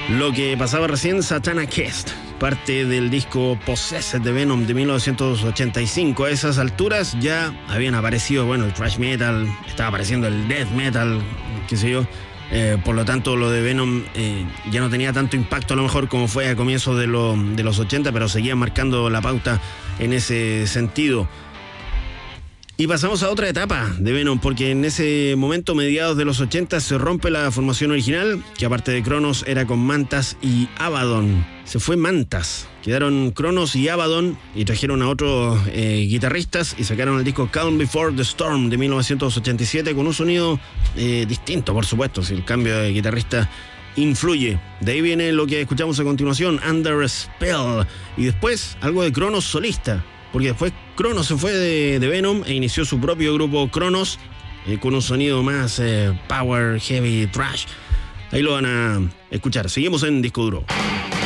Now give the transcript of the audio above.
Lo que pasaba recién, Satana Kest, parte del disco Possessed de Venom de 1985. A esas alturas ya habían aparecido, el thrash metal, estaba apareciendo el death metal, qué sé yo. Por lo tanto, lo de Venom ya no tenía tanto impacto a lo mejor como fue a comienzos de los 80, pero seguía marcando la pauta en ese sentido. Y pasamos a otra etapa de Venom, porque en ese momento, mediados de los 80, se rompe la formación original, que aparte de Cronos era con Mantas y Abaddon. Se fue Mantas, quedaron Cronos y Abaddon y trajeron a otros guitarristas y sacaron el disco Calm Before the Storm de 1987 con un sonido distinto, por supuesto, si el cambio de guitarrista influye. De ahí viene lo que escuchamos a continuación, Under a Spell, y después algo de Cronos solista, porque después Cronos se fue de Venom e inició su propio grupo Cronos con un sonido más power, heavy, thrash. Ahí lo van a escuchar. Seguimos en Disco Duro.